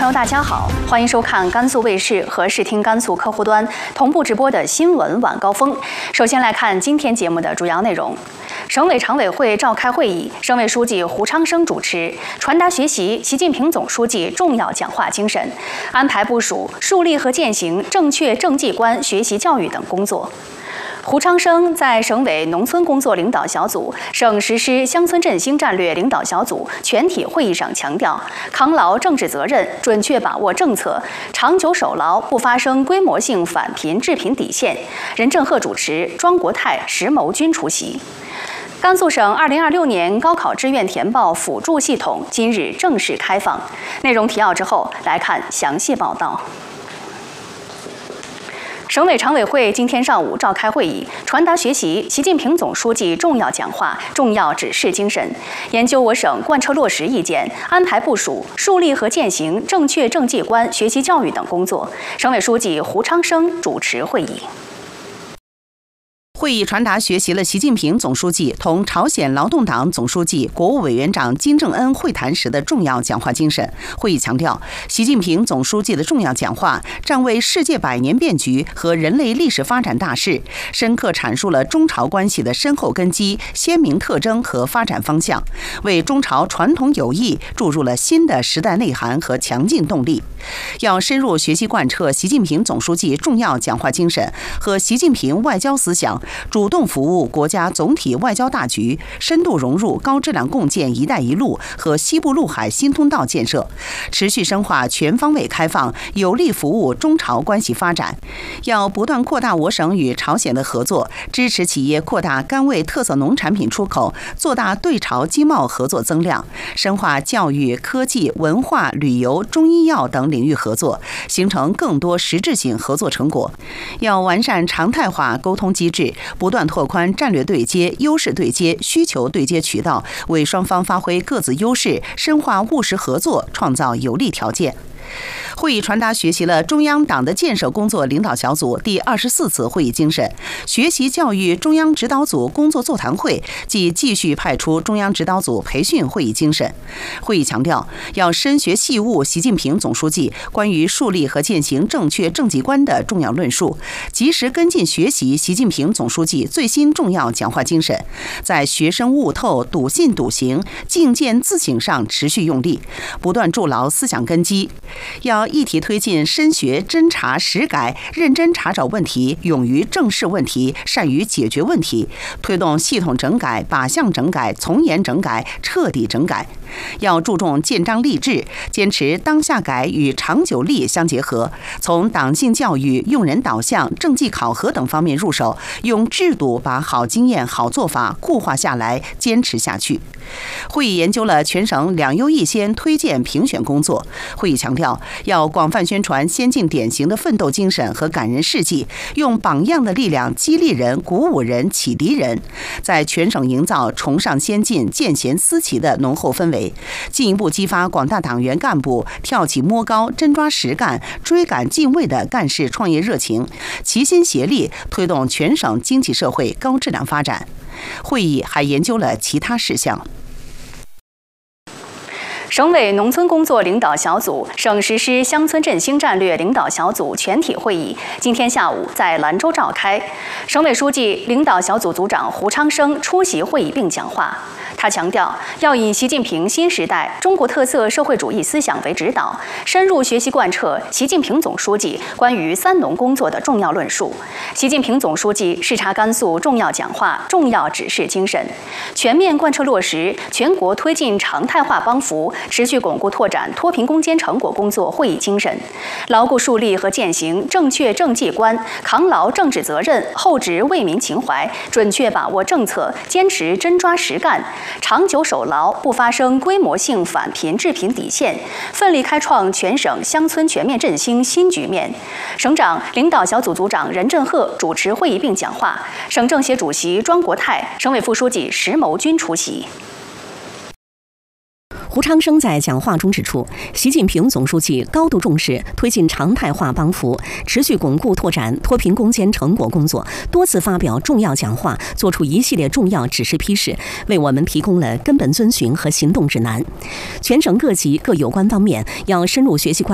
友，大家好，欢迎收看甘肃卫视和视听甘肃客户端同步直播的新闻晚高峰。首先来看今天节目的主要内容：省委常委会召开会议，省委书记胡昌生主持，传达学习习近平总书记重要讲话精神，安排部署树立和践行正确政绩观学习教育等工作。胡昌生在省委农村工作领导小组、省实施乡村振兴战略领导小组全体会议上强调，扛牢政治责任，准确把握政策，长久守牢不发生规模性返贫致贫底线。任正鹤主持，庄国泰、石谋军出席。甘肃省2026年高考志愿填报辅助系统今日正式开放。内容提要之后，来看详细报道。省委常委会今天上午召开会议，传达学习习近平总书记重要讲话、重要指示精神，研究我省贯彻落实意见，安排部署树立和践行正确政绩观学习教育等工作。省委书记胡昌生主持会议。 会议传达学习了习近平总书记同朝鲜劳动党总书记、国务委员长金正恩会谈时的重要讲话精神。会议强调，习近平总书记的重要讲话站位世界百年变局和人类历史发展大势，深刻阐述了中朝关系的深厚根基、鲜明特征和发展方向，为中朝传统友谊注入了新的时代内涵和强劲动力。要深入学习贯彻习近平总书记重要讲话精神和习近平外交思想，主动服务国家总体外交大局，深度融入高质量共建“一带一路”和西部陆海新通道建设，持续深化全方位开放，有力服务中朝关系发展。要不断扩大我省与朝鲜的合作，支持企业扩大甘味特色农产品出口，做大对朝经贸合作增量，深化教育、科技、文化、旅游、中医药等领域合作，形成更多实质性合作成果。要完善常态化沟通机制，不断拓宽战略对接、优势对接、需求对接渠道，为双方发挥各自优势、深化务实合作创造有利条件。会议传达学习了中央党的建设工作领导小组第24次会议精神，学习教育中央指导组工作座谈会即继续派出中央指导组培训会议精神。会议强调，要深学细悟习近平总书记关于树立和践行正确政绩观的重要论述，及时跟进学习习近平总书记最新重要讲话精神，在学生悟透、笃信笃行、境见自省上持续用力，不断筑牢思想根基。要一体推进深学侦查实改，认真查找问题，勇于正视问题，善于解决问题，推动系统整改、靶向整改、从严整改、彻底整改。要注重建章立制，坚持当下改与长久立相结合，从党性教育、用人导向、政绩考核等方面入手，用制度把好经验、好做法固化下来，坚持下去。会议研究了全省两优一先推荐评选工作。会议强调，要广泛宣传先进典型的奋斗精神和感人事迹，用榜样的力量激励人、鼓舞人、启迪人，在全省营造崇尚先进、见贤思齐的浓厚氛围，进一步激发广大党员干部跳起摸高、真抓实干、追赶进位的干事创业热情，齐心协力推动全省经济社会高质量发展。会议还研究了其他事项。 省委农村工作领导小组、省实施乡村振兴战略领导小组全体会议今天下午在兰州召开。省委书记、领导小组组长胡昌生出席会议并讲话。他强调，要以习近平新时代中国特色社会主义思想为指导，深入学习贯彻习近平总书记关于三农工作的重要论述。习近平总书记视察甘肃重要讲话、重要指示精神，全面贯彻落实全国推进常态化帮扶、持续巩固拓展脱贫攻坚成果工作会议精神，牢固树立和践行正确政绩观，扛牢政治责任，厚植为民情怀，准确把握政策，坚持真抓实干，长久守牢不发生规模性返贫致贫底线，奋力开创全省乡村全面振兴新局面。省长、领导小组组长任正鹤主持会议并讲话，省政协主席庄国泰、省委副书记石谋军出席。 胡昌生在讲话中指出，习近平总书记高度重视推进常态化帮扶，持续巩固拓展脱贫攻坚成果工作，多次发表重要讲话，作出一系列重要指示批示，为我们提供了根本遵循和行动指南。全省各级各有关方面要深入学习